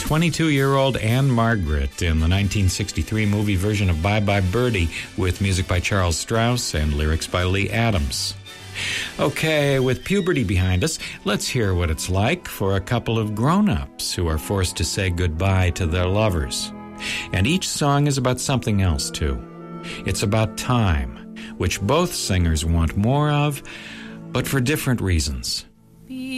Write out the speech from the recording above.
22-year-old Anne Margaret in the 1963 movie version of Bye Bye Birdie with music by Charles Strauss and lyrics by Lee Adams. Okay, with puberty behind us, let's hear what it's like for a couple of grown-ups who are forced to say goodbye to their lovers. And each song is about something else, too. It's about time, which both singers want more of, but for different reasons.